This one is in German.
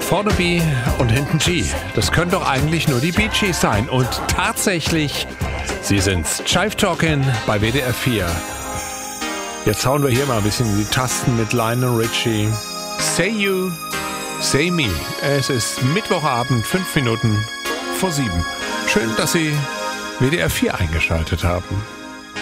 Vorne B und hinten G. Das können doch eigentlich nur die Bee Gees sein. Und tatsächlich, sie sind's. Jive Talkin' bei WDR 4. Jetzt hauen wir hier mal ein bisschen in die Tasten mit Lionel Richie. Say You, Say Me. Es ist Mittwochabend, 5 Minuten vor 7. Schön, dass Sie WDR 4 eingeschaltet haben.